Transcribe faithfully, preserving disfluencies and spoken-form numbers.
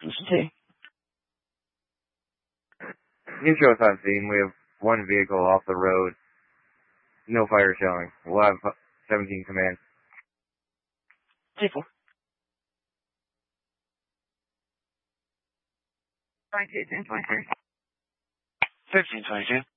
Two. You can show us on scene. We have one vehicle off the road. No fire showing. We'll have seventeen command. Two four. twenty-two, ten twenty-three. Fifteen twenty-two.